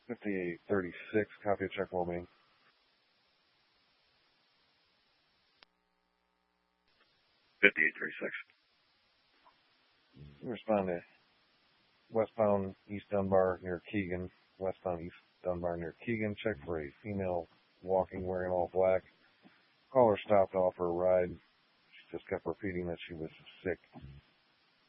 5836, copy of check will be. Respond to westbound East Dunbar near Keegan. Westbound East Dunbar near Keegan. Check for a female walking wearing all black. Caller stopped to offer a ride. She just kept repeating that she was sick